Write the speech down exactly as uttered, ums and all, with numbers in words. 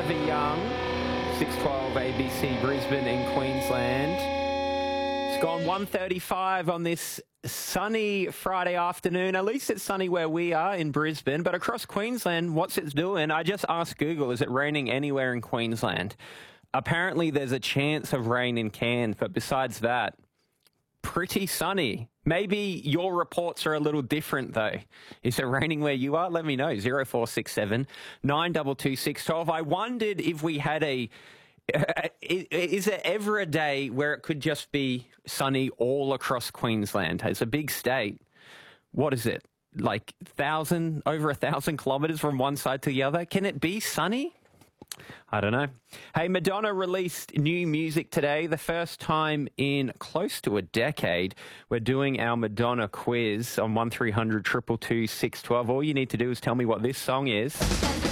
Forever Young, six twelve A B C Brisbane in Queensland. It's gone one thirty-five on this sunny Friday afternoon. At least it's sunny where we are in Brisbane, but across Queensland, what's it doing? I just asked Google, is it raining anywhere in Queensland? Apparently there's a chance of rain in Cairns, but besides that, pretty sunny. Maybe your reports are a little different though. Is it raining where you are? Let me know. zero four six seven, nine two two, six one two. I wondered if we had a... Is there ever a day where it could just be sunny all across Queensland? It's a big state. What is it? Like thousand, over a thousand kilometres from one side to the other? Can it be sunny? I don't know. Hey, Madonna released new music today, the first time in close to a decade. We're doing our Madonna quiz on one three hundred, two two two, six one two. All you need to do is tell me what this song is.